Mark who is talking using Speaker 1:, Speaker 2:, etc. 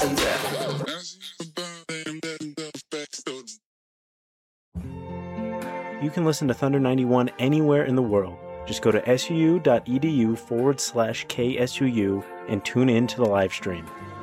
Speaker 1: You can listen to Thunder 91 anywhere in the world. Just go to suu.edu/KSUU and tune in to the live stream.